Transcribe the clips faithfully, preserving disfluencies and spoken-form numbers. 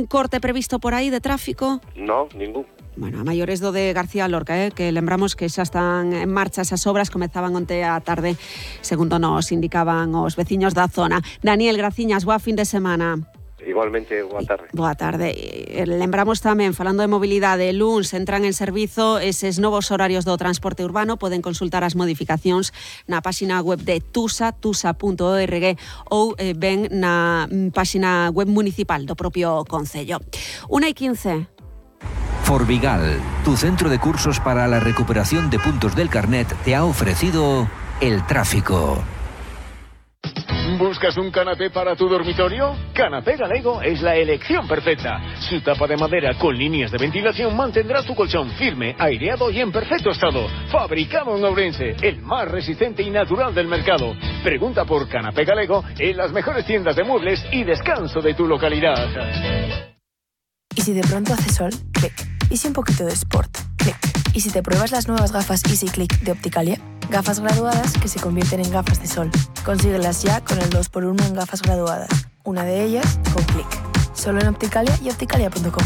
algún corte previsto por aí de tráfico? No, ningún. Bueno, a maiores do de García Lorca, eh, que lembramos que xa están en marcha esas obras, comezaban onte á tarde, segundo nos indicaban os veciños da zona. Daniel Graciñas, boa fin de semana. Igualmente, boa tarde. Boa tarde. Lembramos tamén, falando de mobilidade, luns entran en servizo eses novos horarios do transporte urbano. Poden consultar as modificacións na páxina web de Tusa, tusa punto org, ou eh, ben na páxina web municipal do propio concello. una y quince. Forvigal, tu centro de cursos para la recuperación de puntos del carnet, te ha ofrecido el tráfico. ¿Buscas un canapé para tu dormitorio? Canapé Galego es la elección perfecta. Su tapa de madera con líneas de ventilación mantendrá tu colchón firme, aireado y en perfecto estado. Fabricado en Ourense, el más resistente y natural del mercado. Pregunta por Canapé Galego en las mejores tiendas de muebles y descanso de tu localidad. ¿Y si de pronto hace sol? Clic. ¿Y si un poquito de sport? Clic. ¿Y si te pruebas las nuevas gafas Easy Click de Opticalia? Gafas graduadas que se convierten en gafas de sol. Consíguelas ya con el dos por uno en gafas graduadas. Una de ellas con Clic. Solo en Opticalia y opticalia punto com.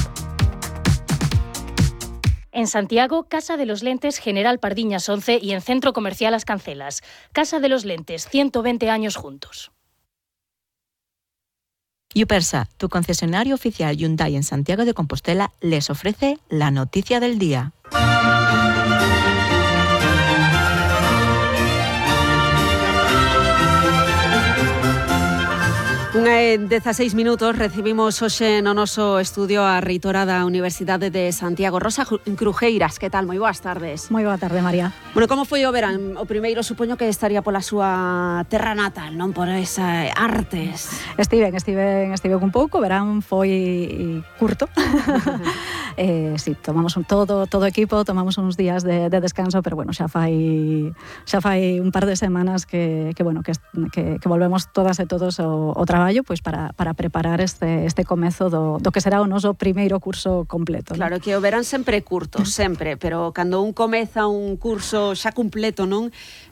En Santiago, Casa de los Lentes General Pardiñas once y en Centro Comercial Las Cancelas. Casa de los Lentes, ciento veinte años juntos. Yupersa, tu concesionario oficial Hyundai en Santiago de Compostela, les ofrece la noticia del día. Unha e dezaseis minutos, recibimos hoxe no noso estudio a reitora da Universidade de Santiago, Rosa Crujeiras. Que tal? Moi boas tardes. Moi boa tarde, María. Bueno, como foi o verán? O primeiro supoño que estaría pola súa terra natal, non? Por esa artes. Estiven, estiven, estiven un pouco, o verán foi curto. eh, sí, tomamos un todo, todo equipo, tomamos uns días de, de descanso, pero bueno, xa fai xa fai un par de semanas que, que bueno, que, que, que volvemos todas e todos o, o traballo pois para, para preparar este, este comezo do, do que será o noso primeiro curso completo. Claro, non? que o verán sempre curto, sempre, pero cando un comeza un curso xa completo, non?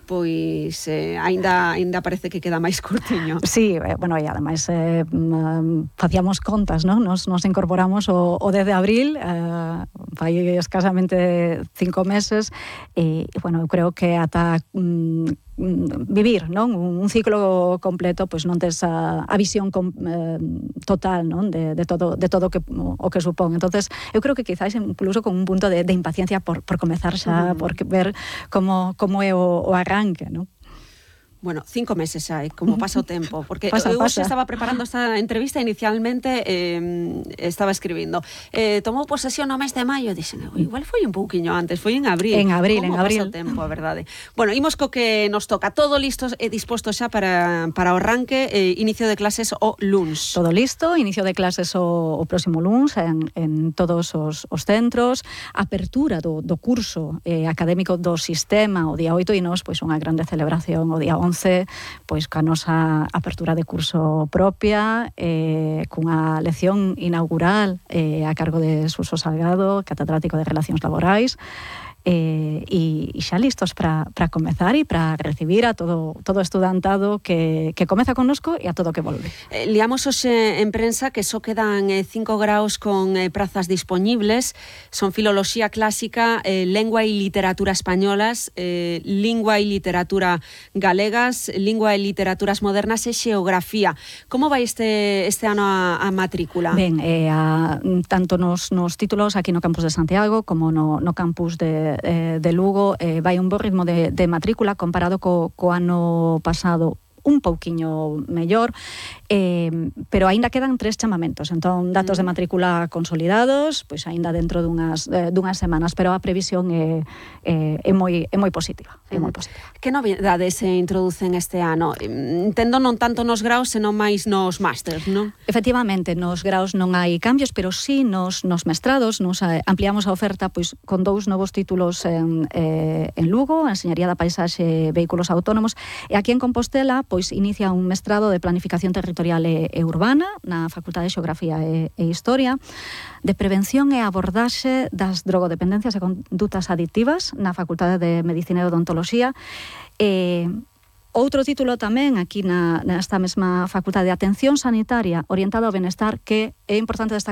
Pois eh, aínda aínda parece que queda máis curtiño. Sí, eh, bueno, e ademais eh, facíamos contas, non? Nos, nos incorporamos o, o dez de abril, eh, fai escasamente cinco meses, e, bueno, eu creo que ata mm, vivir, non? Un ciclo completo, pois non tes a, a visión com, eh, total, non? De, de todo de todo que o que supón. Entonces, eu creo que quizás incluso con un punto de, de impaciencia por, por comezar xa, uh-huh. por ver como, como é o, o arranque, non? Bueno, cinco meses xa, como pasa o tempo, porque pasa, eu pasa. estaba preparando esta entrevista inicialmente, eh, estaba escribindo. Eh, tomou posesión no mes de maio, dixen, igual foi un pouquiño antes, foi en abril. En abril, como en abril. Pasa o tempo, a verdade. Bueno, imos co que nos toca, todo listo e disposto xa para, para o arranque, eh, inicio de clases o luns. Todo listo, inicio de clases o, o próximo luns en, en todos os, os centros, apertura do, do curso eh, académico do sistema o día oito e nos, pois unha grande celebración o día once, pois ca nosa apertura de curso propia, eh, cunha lección inaugural eh, a cargo de Suso Salgado, catedrático de Relacións Laborais, eh, e, e xa listos para comezar e para recibir a todo todo estudantado que, que comeza connosco e a todo que volve. Eh, liamos hoxe en prensa que só quedan eh, cinco graus con eh, prazas disponibles, son filoloxía clásica, eh, lengua e literatura españolas, eh, lingua e literatura galegas, lingua e literaturas modernas e xeografía. Como vai este este ano a, a matrícula? Ben, eh, a, tanto nos, nos títulos aquí no campus de Santiago como no, no campus de Eh, de Lugo, eh, vai un bo ritmo de, de matrícula comparado co, co ano pasado, un pouquiño mellor, eh, pero aínda quedan tres chamamentos, entón datos mm. de matrícula consolidados, pois aínda dentro dunhas, eh, dunhas semanas, pero a previsión é, é, é, moi, é moi positiva. É moi positiva. Que novidades se introducen este ano? Entendo non tanto nos graus, senón máis nos másters, non? Efectivamente, nos graus non hai cambios, pero sí nos, nos mestrados, nos ampliamos a oferta pois con dous novos títulos en, eh, en Lugo, Enseñaría da Paisaxe e Vehículos Autónomos, e aquí en Compostela, pois inicia un mestrado de Planificación Territorial e, e Urbana na Facultade de Xeografía e, e Historia, de Prevención e Abordaxe das Drogodependencias e Condutas Adictivas na Facultade de Medicina e Odontoloxía. E outro título tamén aquí na, nesta mesma Facultade de Atención Sanitaria orientada ao Benestar, que é importante destacar